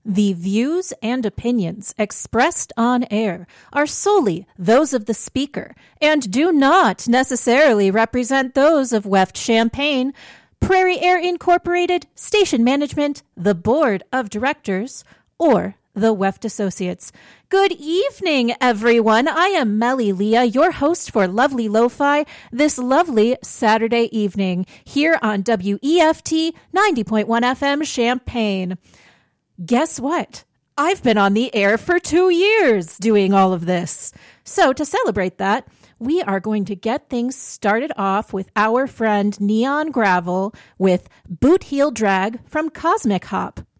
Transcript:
The views and opinions expressed on air are solely those of the speaker and do not necessarily represent those of Weft Champaign, Prairie Air Incorporated, station management, the board of directors, or the Weft Associates. Good evening, everyone. I am Melly Leah, your host for Lovely Lo-Fi this lovely Saturday evening here on WEFT 90.1 FM Champaign. Guess what? I've been on the air for 2 years doing all of this. So to celebrate that, we are going to get things started off with our friend Neon Gravel with Boot Heel Drag from Cosmic Hop.